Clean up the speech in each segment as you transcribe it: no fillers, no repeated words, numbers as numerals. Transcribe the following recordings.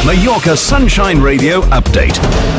Mallorca Sunshine Radio Update.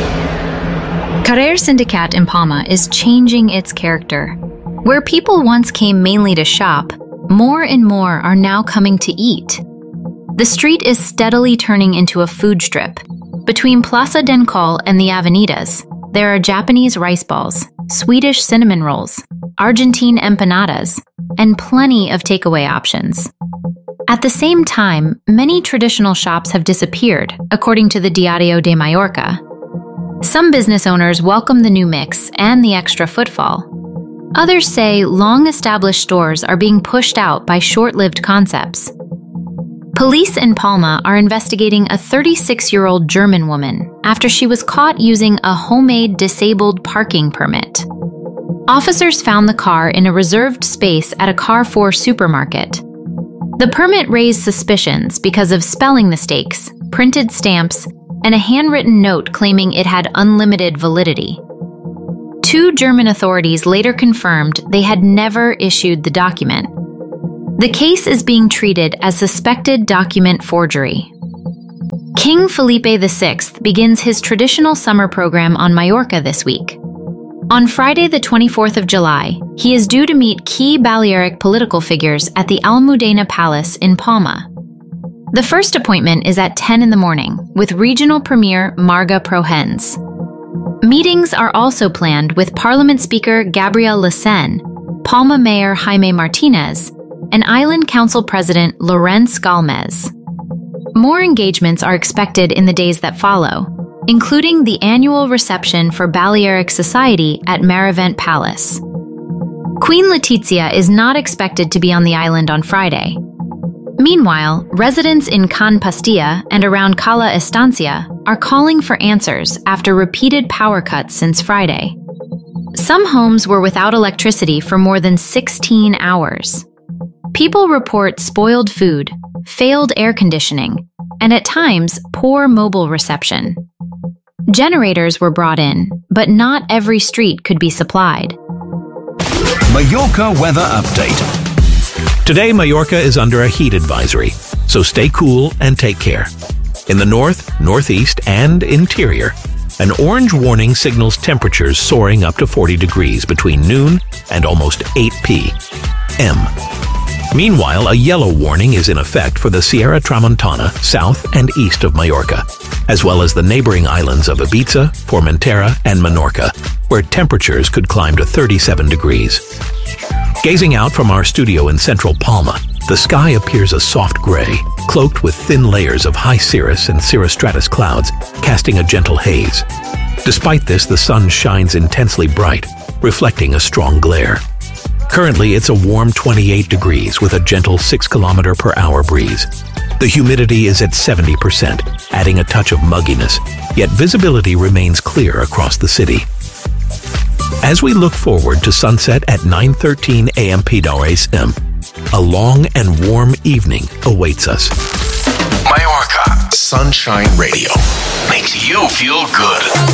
Carrer Sindicat in Palma is changing its character. Where people once came mainly to shop, more and more are now coming to eat. The street is steadily turning into a food strip. Between Plaza del Coll and the Avenidas, there are Japanese rice balls, Swedish cinnamon rolls, Argentine empanadas, and plenty of takeaway options. At the same time, many traditional shops have disappeared, according to the Diario de Mallorca. Some business owners welcome the new mix and the extra footfall. Others say long-established stores are being pushed out by short-lived concepts. Police in Palma are investigating a 36-year-old German woman after she was caught using a homemade disabled parking permit. Officers found the car in a reserved space at a Carrefour supermarket. The permit raised suspicions because of spelling mistakes, printed stamps, and a handwritten note claiming it had unlimited validity. Two German authorities later confirmed they had never issued the document. The case is being treated as suspected document forgery. King Felipe VI begins his traditional summer program on Mallorca this week. On Friday, the 24th of July, he is due to meet key Balearic political figures at the Almudena Palace in Palma. The first appointment is at 10 in the morning, with regional premier Marga Prohens. Meetings are also planned with Parliament Speaker Gabriel Lecen, Palma Mayor Jaime Martinez, and Island Council President Lorenz Galmez. More engagements are expected in the days that follow, including the annual reception for Balearic Society at Marivent Palace. Queen Letizia is not expected to be on the island on Friday. Meanwhile, residents in Can Pastilla and around Cala Estancia are calling for answers after repeated power cuts since Friday. Some homes were without electricity for more than 16 hours. People report spoiled food, failed air conditioning, and at times, poor mobile reception. Generators were brought in, but not every street could be supplied. Mallorca Weather Update. Today, Mallorca is under a heat advisory, so stay cool and take care. In the north, northeast, and interior, an orange warning signals temperatures soaring up to 40 degrees between noon and almost 8 p.m. Meanwhile, a yellow warning is in effect for the Sierra Tramontana, south and east of Mallorca, as well as the neighboring islands of Ibiza, Formentera, and Menorca, where temperatures could climb to 37 degrees. Gazing out from our studio in central Palma, the sky appears a soft gray, cloaked with thin layers of high cirrus and cirrostratus clouds, casting a gentle haze. Despite this, the sun shines intensely bright, reflecting a strong glare. Currently, it's a warm 28 degrees with a gentle 6 km/h breeze. The humidity is at 70%, adding a touch of mugginess, yet visibility remains clear across the city. As we look forward to sunset at 9:13 a.m. p.m., a long and warm evening awaits us. Mallorca Sunshine Radio makes you feel good.